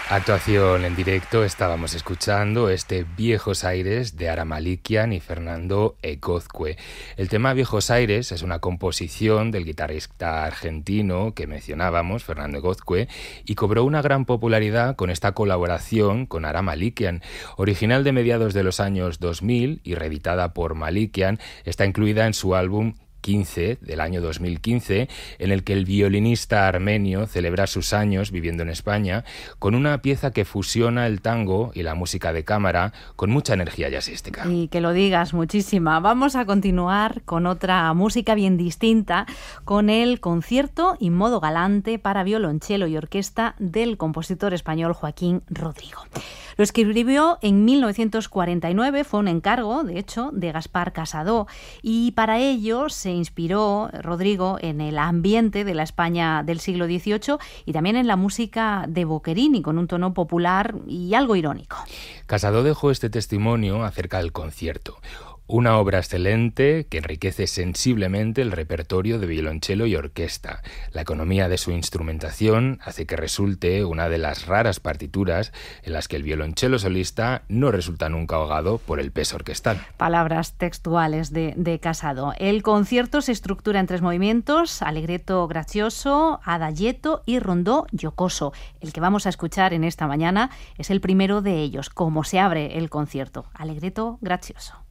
Actuación en directo, estábamos escuchando este Viejos Aires de Ara Malikian y Fernando Egozque. El tema Viejos Aires es una composición del guitarrista argentino que mencionábamos, Fernando Egozque, y cobró una gran popularidad con esta colaboración con Ara Malikian. Original de mediados de los años 2000 y reeditada por Malikian, está incluida en su álbum 15 del año 2015, en el que el violinista armenio celebra sus años viviendo en España con una pieza que fusiona el tango y la música de cámara con mucha energía jazzística. Y que lo digas, muchísima. Vamos a continuar con otra música bien distinta, con el concierto in modo galante para violonchelo y orquesta del compositor español Joaquín Rodrigo. Lo escribió en 1949, fue un encargo, de hecho, de Gaspar Casado, y para ello se inspiró Rodrigo en el ambiente de la España del siglo XVIII y también en la música de Boccherini, con un tono popular y algo irónico. Casado dejó este testimonio acerca del concierto. Una obra excelente que enriquece sensiblemente el repertorio de violonchelo y orquesta. La economía de su instrumentación hace que resulte una de las raras partituras en las que el violonchelo solista no resulta nunca ahogado por el peso orquestal. Palabras textuales de Casado. El concierto se estructura en 3 movimientos: allegretto grazioso, adagietto y rondó giocoso. El que vamos a escuchar en esta mañana es el primero de ellos, como se abre el concierto: allegretto grazioso.